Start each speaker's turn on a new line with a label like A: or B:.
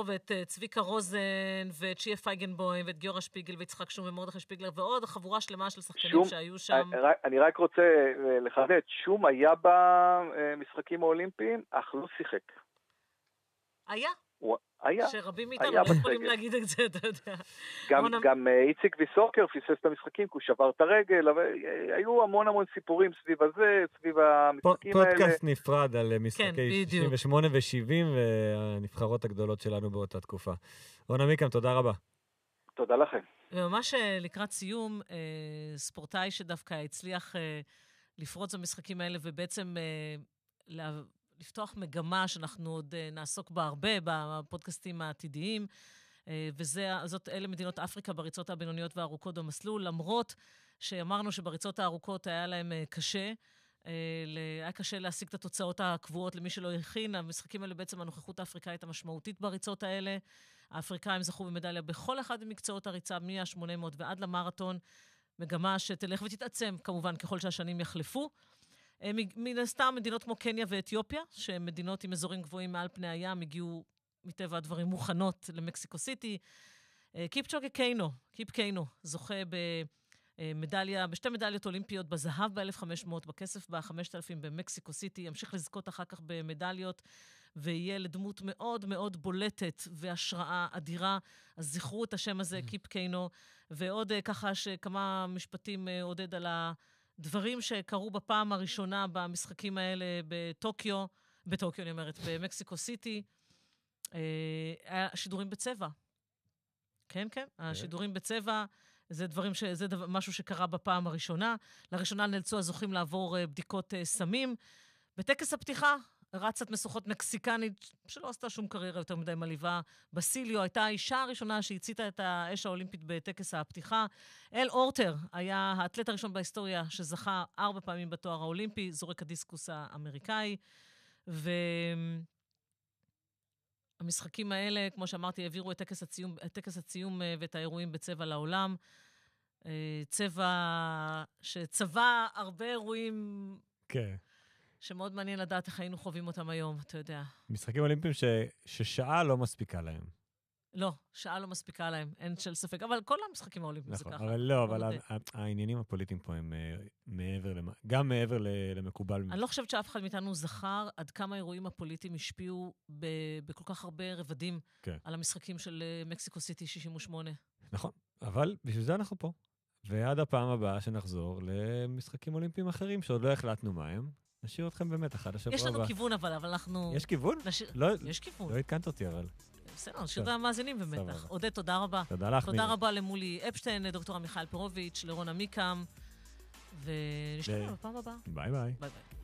A: ואת צביקה רוזן, ואת שיה פייגנבוים, ואת גיורא שפיגל, ויצחק שום ומרדכי שפיגלר, ועוד חבורה שלמה של שחקנים שהיו שם.
B: אני רק רוצה לחדד, שום היה במשחקים האולימפיים, אך לא שיחק.
A: היה. שרבים מאיתנו לא יכולים להגיד את זה, אתה יודע.
B: גם איציק ויסוקר פיסס את המשחקים, כי הוא שבר את הרגל, אבל היו המון סיפורים סביב הזה, סביב המשחקים האלה.
C: פודקאסט נפרד על משחקי 68 ו-70, והנבחרות הגדולות שלנו באותה תקופה. רון עמיקם, תודה רבה.
B: תודה לכם.
A: וממש לקראת סיום, ספורטאי שדווקא הצליח לפרוץ במשחקים האלה, ובעצם לפתוח מגמה שאנחנו עוד נעסוק בה הרבה בפודקאסטים העתידיים, אלה מדינות אפריקה בריצות הבינוניות והארוכות במסלול, למרות שאמרנו שבריצות הארוכות היה להם קשה, היה קשה להשיג את התוצאות הקבועות למי שלא הכין. המשחקים האלה בעצם הנוכחות האפריקאית המשמעותית בריצות האלה. האפריקאים זכו במדליה בכל אחד ממקצועות הריצה, מה-800 ועד למרתון, מגמה שתלך ותתעצם כמובן ככל שהשנים יחלפו. מן הסתם מדינות כמו קניה ואתיופיה, שהן מדינות עם אזורים גבוהים מעל פני הים, הגיעו מטבע הדברים מוכנות למקסיקו סיטי. קיפצ'וגה קיינו, זוכה בשתי מדליות אולימפיות, בזהב ב-1500, בכסף ב-5000 במקסיקו סיטי, ימשיך לזכות אחר כך במדליות, ויהיה לדמות מאוד מאוד בולטת והשראה אדירה. אז זכרו את השם הזה, קיפ קיינו, ועוד ככה שכמה משפטים עודד על דברים שקרו בפעם הראשונה במשחקים האלה בטוקיו אני אומרת, במקסיקו סיטי, השידורים בצבע. כן, השידורים בצבע, זה משהו שקרה בפעם הראשונה. לראשונה נאלצו הזוכים לעבור בדיקות סמים. בטקס הפתיחה, רצת משוכות מקסיקנית, שלא עשתה שום קריירה יותר מדי מליבה, בסיליו, הייתה האישה הראשונה שהציתה את האש האולימפית בטקס הפתיחה. אל אורטר היה האתלט הראשון בהיסטוריה שזכה 4 פעמים בתואר האולימפי, זורק הדיסקוס האמריקאי, והמשחקים האלה, כמו שאמרתי, העבירו את טקס הציום ואת האירועים בצבע לעולם. צבע שצבע הרבה אירועים...
C: כן.
A: שמאוד מעניין לדעת איך היינו חווים אותם היום, אתה יודע.
C: משחקים אולימפיים ששעה לא מספיקה להם.
A: לא, שעה לא מספיקה להם, אין של ספק, אבל כל המשחקים האולימפיים זה ככה.
C: אבל לא, אבל העניינים הפוליטיים פה הם גם מעבר למקובל.
A: אני לא חושבת שאף אחד מאיתנו זכר עד כמה האירועים הפוליטיים השפיעו בכל כך הרבה רבדים על המשחקים של מקסיקו סיטי 68.
C: נכון, אבל בשביל זה אנחנו פה. ועד הפעם הבאה שנחזור למשחקים אולימפיים אחרים שעוד לא החלטנו מה הם. נשאיר אתכם באמת אחד השבוע הבא.
A: יש לנו כיוון אבל אנחנו...
C: יש כיוון?
A: יש כיוון.
C: לא התקנת אותי אבל.
A: בסדר, נשאיר את המאזינים במתח. עודד, תודה רבה.
C: תודה לך.
A: תודה רבה למולי אפשטיין, לדוקטור מיכאל פירוביץ', לרון עמיקם, ונשתמע בפעם הבאה.
C: ביי ביי.
A: ביי ביי.